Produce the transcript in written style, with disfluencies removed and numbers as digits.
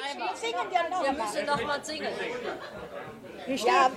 Wir singen ja noch. Wir müssen noch mal singen. Ja,